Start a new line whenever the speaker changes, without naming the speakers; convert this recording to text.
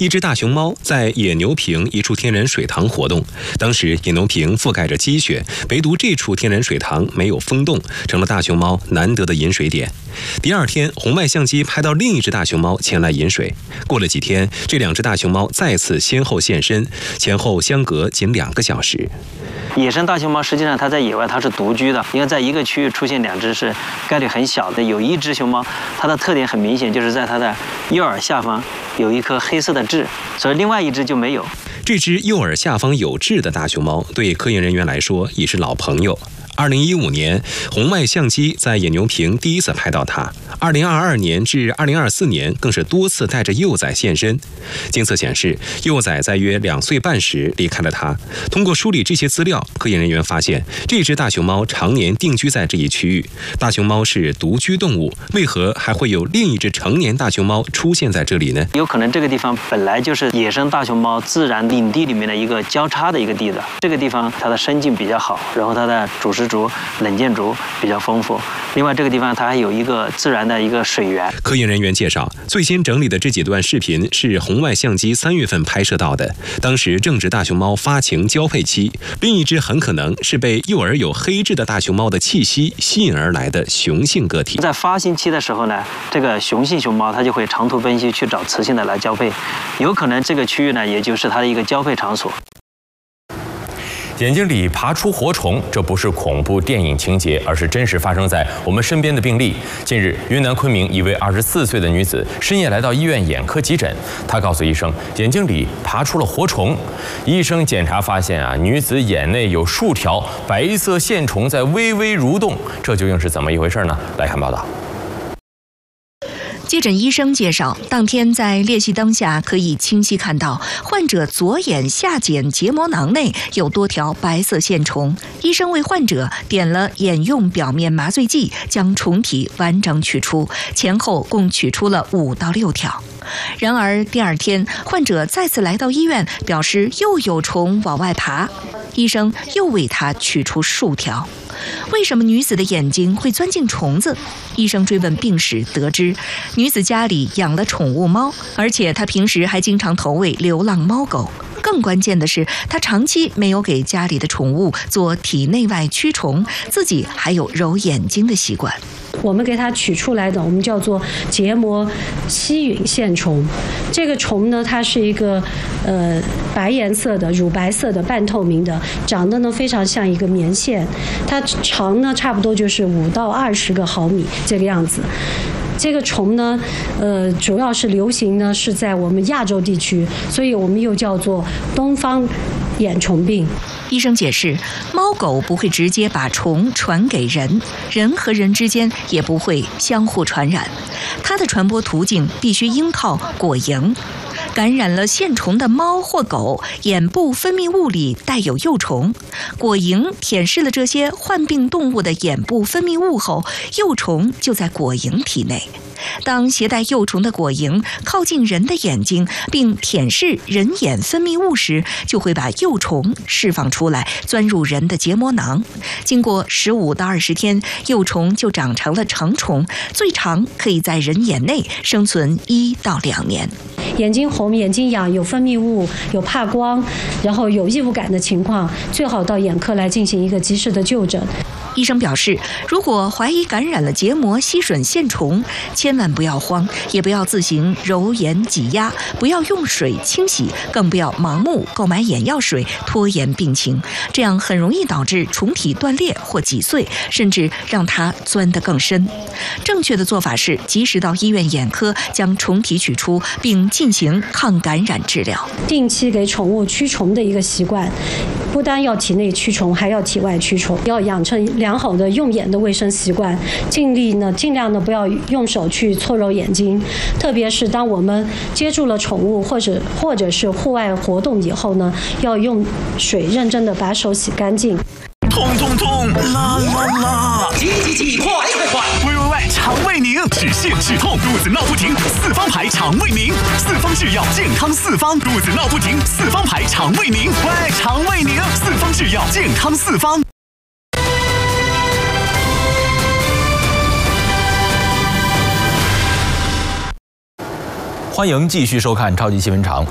一只大熊猫在野牛坪一处天然水塘活动，当时野牛坪覆盖着积雪，唯独这处天然水塘没有封洞，成了大熊猫难得的饮水点。第二天，红外相机拍到另一只大熊猫前来饮水。过了几天，这两只大熊猫再次先后现身，前后相隔仅2个小时。
野生大熊猫实际上它在野外它是独居的，因为在一个区域出现2只是概率很小的。有一只熊猫，它的特点很明显，就是在它的右耳下方有一颗黑色的痣，所以另外一只就没有。
这只右耳下方有痣的大熊猫，对科研人员来说已是老朋友。2015年，红外相机在野牛坪第一次拍到它。2022年至2024年，更是多次带着幼崽现身。监测显示，幼崽在约2岁半时离开了它。通过梳理这些资料，科研人员发现，这只大熊猫常年定居在这一区域。大熊猫是独居动物，为何还会有另一只成年大熊猫出现在这里呢？
有可能这个地方本来就是野生大熊猫自然领地里面的一个交叉的一个地的。这个地方它的生境比较好，然后它的主食竹、冷箭竹比较丰富。另外，这个地方它还有一个自然的一个水源。
科研人员介绍，最新整理的这几段视频是红外相机3月份拍摄到的，当时正值大熊猫发情交配期。另一只很可能是被右耳有黑痣的大熊猫的气息吸引而来的雄性个体。
在发情期的时候呢，这个雄性熊猫它就会长途奔袭去找雌性的来交配，有可能这个区域呢，也就是它的一个交配场所。
眼睛里爬出活虫，这不是恐怖电影情节，而是真实发生在我们身边的病例。近日，云南昆明一位24岁的女子深夜来到医院眼科急诊，她告诉医生，眼睛里爬出了活虫。医生检查发现女子眼内有数条白色线虫在微微蠕动，这究竟是怎么一回事呢？来看报道。
接诊医生介绍，当天在裂隙灯下可以清晰看到患者左眼下睑结膜囊内有多条白色线虫。医生为患者点了眼用表面麻醉剂，将虫体完整取出，前后共取出了5到6条。然而第二天，患者再次来到医院，表示又有虫往外爬，医生又为他取出数条。为什么女子的眼睛会钻进虫子？医生追问病史，得知女子家里养了宠物猫，而且她平时还经常投喂流浪猫狗。更关键的是，她长期没有给家里的宠物做体内外驱虫，自己还有揉眼睛的习惯。
我们给它取出来的，我们叫做结膜吸吮线虫。这个虫呢，它是一个白颜色的、乳白色的、半透明的，长得呢非常像一个棉线。它长呢差不多就是5到20个毫米这个样子。这个虫呢，主要是流行呢是在我们亚洲地区，所以我们又叫做东方眼虫病。
医生解释，猫狗不会直接把虫传给人，人和人之间也不会相互传染，它的传播途径必须依靠果蝇。感染了线虫的猫或狗，眼部分泌物里带有幼虫，果蝇舔舐了这些患病动物的眼部分泌物后，幼虫就在果蝇体内。当携带幼虫的果蝇靠近人的眼睛并舔舐人眼分泌物时，就会把幼虫释放出来，钻入人的结膜囊。经过15到20天，幼虫就长成了成虫，最长可以在人眼内生存1到2年。
眼睛红、眼睛痒、有分泌物、有怕光，然后有异物感的情况，最好到眼科来进行一个及时的就诊。
医生表示，如果怀疑感染了结膜吸吮线虫，千万不要慌，也不要自行揉眼挤压，不要用水清洗，更不要盲目购买眼药水，拖延病情，这样很容易导致虫体断裂或挤碎，甚至让它钻得更深。正确的做法是及时到医院眼科将虫体取出，并进行抗感染治疗。
定期给宠物驱虫的一个习惯，不单要体内驱虫，还要体外驱虫，要养成良好的用眼的卫生习惯，尽量不要用手去搓揉眼睛，特别是当我们接触了宠物或者是户外活动以后呢，要用水认真的把手洗干净。
痛痛痛，啦啦啦！急，快！喂，肠胃宁，止泻止痛，肚子闹不停，4方牌肠胃宁，4方制药健康4方，肚子闹不停，4方牌肠胃宁，喂，肠胃宁，4方制药健康4方。
欢迎继续收看《超级新闻场》。